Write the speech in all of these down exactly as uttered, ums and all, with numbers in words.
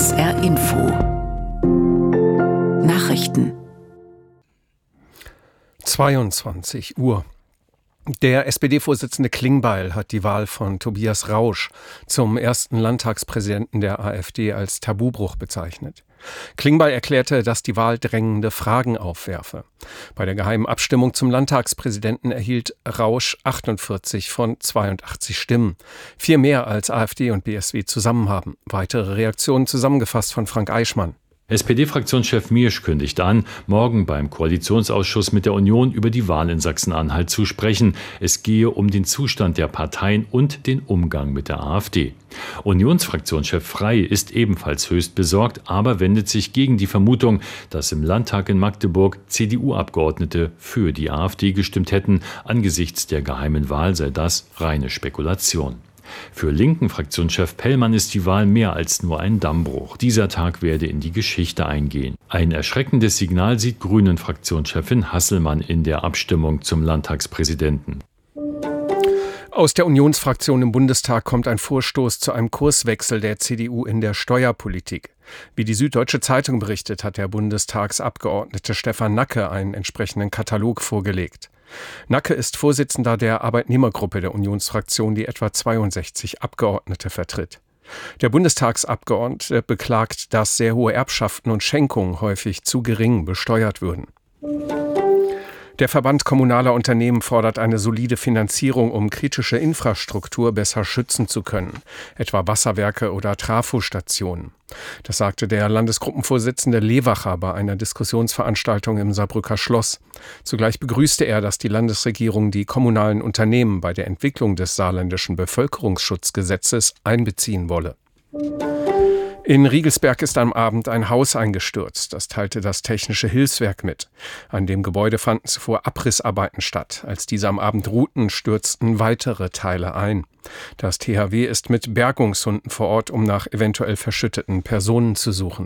S R Info Nachrichten zweiundzwanzig Uhr. Der S P D-Vorsitzende Klingbeil hat die Wahl von Tobias Rausch zum ersten Landtagspräsidenten der AfD als Tabubruch bezeichnet. Klingbeil erklärte, dass die Wahl drängende Fragen aufwerfe. Bei der geheimen Abstimmung zum Landtagspräsidenten erhielt Rausch achtundvierzig von zweiundachtzig Stimmen. Vier mehr als AfD und B S W zusammen haben. Weitere Reaktionen zusammengefasst von Frank Eichmann. S P D-Fraktionschef Miersch kündigt an, morgen beim Koalitionsausschuss mit der Union über die Wahl in Sachsen-Anhalt zu sprechen. Es gehe um den Zustand der Parteien und den Umgang mit der AfD. Unionsfraktionschef Frey ist ebenfalls höchst besorgt, aber wendet sich gegen die Vermutung, dass im Landtag in Magdeburg C D U-Abgeordnete für die AfD gestimmt hätten. Angesichts der geheimen Wahl sei das reine Spekulation. Für linken Fraktionschef Pellmann ist die Wahl mehr als nur ein Dammbruch. Dieser Tag werde in die Geschichte eingehen. Ein erschreckendes Signal sieht Grünen-Fraktionschefin Hasselmann in der Abstimmung zum Landtagspräsidenten. Aus der Unionsfraktion im Bundestag kommt ein Vorstoß zu einem Kurswechsel der C D U in der Steuerpolitik. Wie die Süddeutsche Zeitung berichtet, hat der Bundestagsabgeordnete Stefan Nacke einen entsprechenden Katalog vorgelegt. Nacke ist Vorsitzender der Arbeitnehmergruppe der Unionsfraktion, die etwa zweiundsechzig Abgeordnete vertritt. Der Bundestagsabgeordnete beklagt, dass sehr hohe Erbschaften und Schenkungen häufig zu gering besteuert würden. Der Verband kommunaler Unternehmen fordert eine solide Finanzierung, um kritische Infrastruktur besser schützen zu können, etwa Wasserwerke oder Trafostationen. Das sagte der Landesgruppenvorsitzende Lewacher bei einer Diskussionsveranstaltung im Saarbrücker Schloss. Zugleich begrüßte er, dass die Landesregierung die kommunalen Unternehmen bei der Entwicklung des saarländischen Bevölkerungsschutzgesetzes einbeziehen wolle. In Riegelsberg ist am Abend ein Haus eingestürzt. Das teilte das Technische Hilfswerk mit. An dem Gebäude fanden zuvor Abrissarbeiten statt. Als diese am Abend ruhten, stürzten weitere Teile ein. Das T H W ist mit Bergungshunden vor Ort, um nach eventuell verschütteten Personen zu suchen.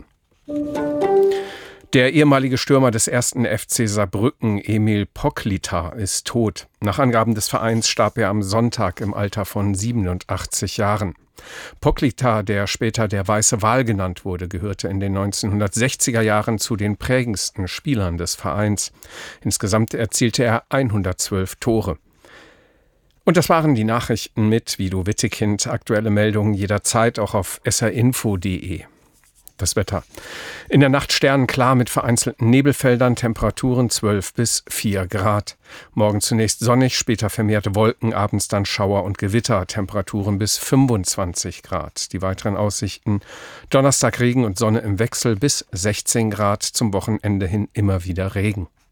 Der ehemalige Stürmer des ersten F C Saarbrücken, Emil Poklita, ist tot. Nach Angaben des Vereins starb er am Sonntag im Alter von siebenundachtzig Jahren. Poklita, der später der Weiße Wal genannt wurde, gehörte in den neunzehnhundertsechziger Jahren zu den prägendsten Spielern des Vereins. Insgesamt erzielte er hundertzwölf Tore. Und das waren die Nachrichten mit Guido Wittekind. Aktuelle Meldungen jederzeit auch auf s r info punkt d e. Das Wetter. In der Nacht sternenklar mit vereinzelten Nebelfeldern, Temperaturen zwölf bis vier Grad. Morgen zunächst sonnig, später vermehrte Wolken, abends dann Schauer und Gewitter, Temperaturen bis fünfundzwanzig Grad. Die weiteren Aussichten: Donnerstag Regen und Sonne im Wechsel bis sechzehn Grad, zum Wochenende hin immer wieder Regen.